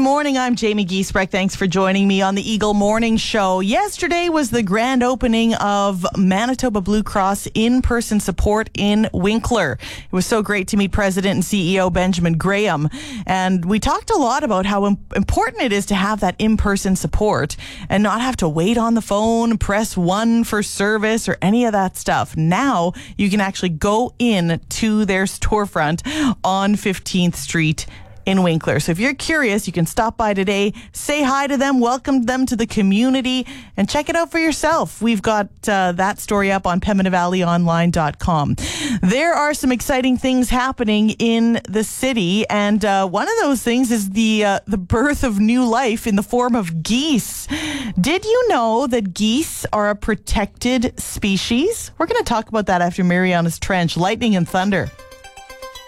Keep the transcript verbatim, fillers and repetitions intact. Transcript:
morning. I'm Jamie Giesbrecht. Thanks for joining me on the Eagle Morning Show. Yesterday was the grand opening of Manitoba Blue Cross in-person support in Winkler. It was so great to meet President and C E O Benjamin Graham. And we talked a lot about how important it is to have that in-person support and not have to wait on the phone, press one for service or any of that stuff. Now you can actually go in to their storefront on fifteenth Street in Winkler. So if you're curious, you can stop by today, say hi to them, welcome them to the community, and check it out for yourself. We've got uh, that story up on pembina valley online dot com. There are some exciting things happening in the city, and uh, one of those things is the uh, the birth of new life in the form of geese. Did you know that geese are a protected species? We're going to talk about that after Mariana's Trench, Lightning and Thunder.